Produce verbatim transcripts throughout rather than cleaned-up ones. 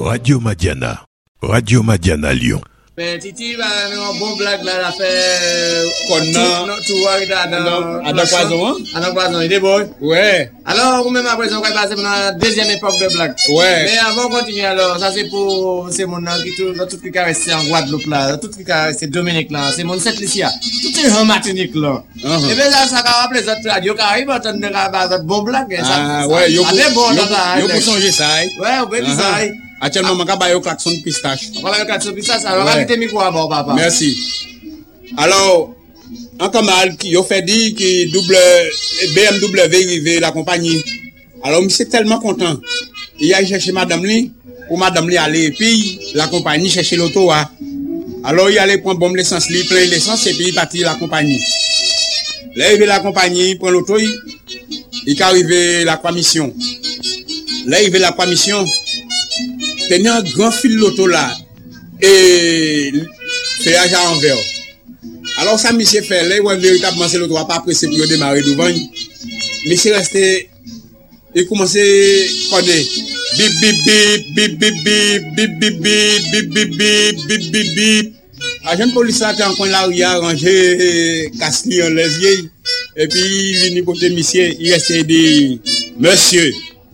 Radio Madiana. Radio Madiana Lyon. Mais Titi va un bon blague là, la fait. Qu'on a. Tu vois, il a dans. À la poison, hein? À la poison, il est beau. Ouais. Alors, vous même après, on va passer pour la deuxième époque de blague. Ouais. Mais avant de continuer, alors, ça c'est pour, c'est mon nom qui tout, tout qui caresse en Guadeloupe là, tout qui caresse Dominique là, c'est mon set Licia. Tout est en Martinique là. Et bien ça, ça va rappeler les autres radios qui arrivent, entendre des bon blague. Ah, ouais, yo, c'est bon, ça. Yo, pour changer ça, hein? Ouais, on peut dire ça. Actuellement, je vais au klaxon de pistache. On va le klaxon de pistache, ça va quitter le micro à bord, papa. Merci. Alors, en Kamal, qui a fait dire que double B M W arrivé la compagnie. Alors, je suis tellement content. Il a cherché madame Li, ou madame Li aller, et puis la compagnie chercher l'auto. Alors, il allait prendre bombe l'essence, il plein l'essence, et puis il partit la compagnie. Là, il veut la compagnie, il prend l'auto, il est arrivé la commission. Là, il veut la commission. Tenir un grand fil l'auto là et faire à envers. Alors ça monsieur fait là ouais véritablement c'est l'auto pas pressé pour démarrer devant. Monsieur resté et commencer connaît bip bip bip bip bip bip bip bip bip bip bip bip bip bip. Agent police là en coin là il a rangé casli en les yeux et puis il vient côté monsieur il restait dit monsieur.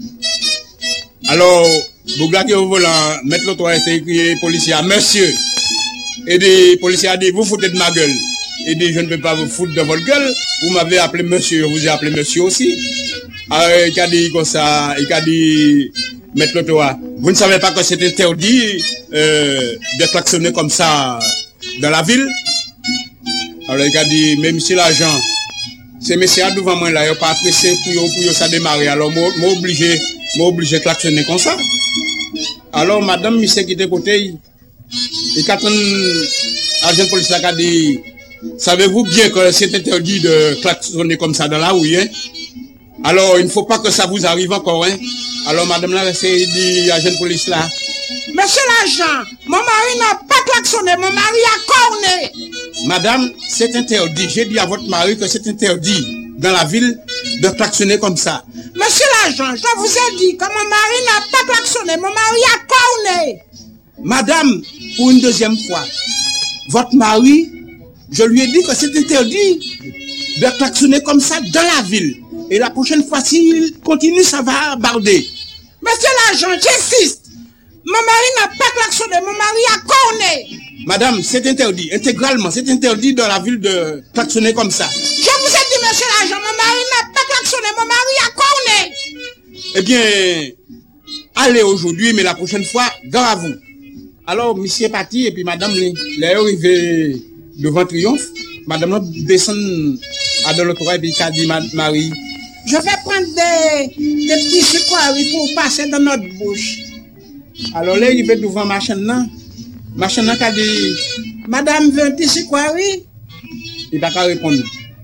Alors Bougla qui au volant, mettre l'auto à écrire policier, monsieur. Et des policiers a dit, vous foutez de ma gueule. Et dit, je ne peux pas vous foutre de votre gueule. Vous m'avez appelé monsieur, je vous ai appelé monsieur aussi. Alors, il a dit comme ça, il a dit, mettre l'auto à. Vous ne savez pas que c'est interdit, euh, de klaxonner comme ça dans la ville? Alors, il a dit, mais monsieur l'agent, c'est monsieur devant moi là, il n'a pas pressé pour, pour, pour ça démarrer. Alors, moi, obligé, moi, obligé de klaxonner comme ça. Alors, madame, monsieur qui était côté, et quand un agent de police a dit, savez-vous bien que c'est interdit de klaxonner comme ça dans la rue, hein? Alors, il ne faut pas que ça vous arrive encore, hein? Alors, madame là, c'est dit, agent de police là. Monsieur l'agent, mon mari n'a pas klaxonné, mon mari a corné. Madame, c'est interdit. J'ai dit à votre mari que c'est interdit dans la ville de klaxonner comme ça. Monsieur l'agent, je vous ai dit que mon mari n'a pas klaxonné, mon mari a corné. Madame, pour une deuxième fois, votre mari, je lui ai dit que c'est interdit de klaxonner comme ça dans la ville. Et la prochaine fois, s'il continue, ça va barder. Monsieur l'agent, j'insiste. Mon mari n'a pas klaxonné, mon mari a corné. Madame, c'est interdit, intégralement, c'est interdit dans la ville de klaxonner comme ça. Je vous ai dit, monsieur l'agent, mon mari n'a pas klaxonné, mon mari a corné. Eh bien, allez aujourd'hui, mais la prochaine fois, gare à vous. Alors, monsieur est parti, et puis madame, elle est arrivée devant Triomphe. Madame descend à de l'autre, et puis elle dit, Marie, je vais prendre des, des petits sucreries pour passer dans notre bouche. Alors là, il va devant ma chaîne là. Ma chaîne là, elle dit, madame veut un petit sucrerie? Il va pas répondre.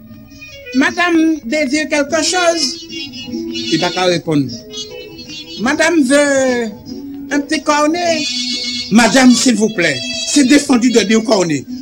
Madame désire quelque chose? Il va pas répondre. Madame veut un petit cornet? Madame, s'il vous plaît, c'est défendu de dire cornet.